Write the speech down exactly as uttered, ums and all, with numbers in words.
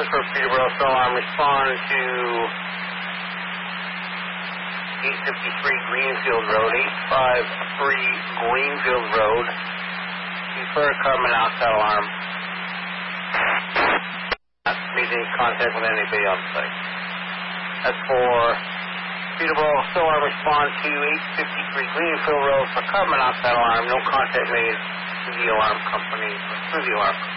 for Peterborough, so I'm responding to eight fifty-three Greenfield Road, eight fifty-three Greenfield Road. Defer carbon monoxide alarm. Not making contact with anybody on site. As for Peterborough, so I respond to eight fifty-three Greenfield Road for carbon monoxide alarm. No contact made to the alarm company, through the alarm company.